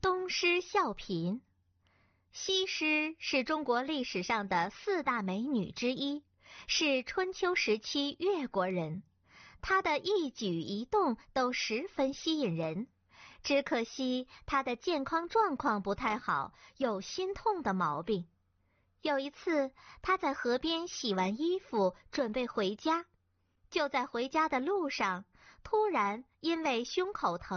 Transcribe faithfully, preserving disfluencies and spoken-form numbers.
东施效颦。西施是中国历史上的四大美女之一，是春秋时期越国人。她的一举一动都十分吸引人，只可惜她的健康状况不太好，有心痛的毛病。有一次，她在河边洗完衣服，准备回家。就在回家的路上，突然因为胸口疼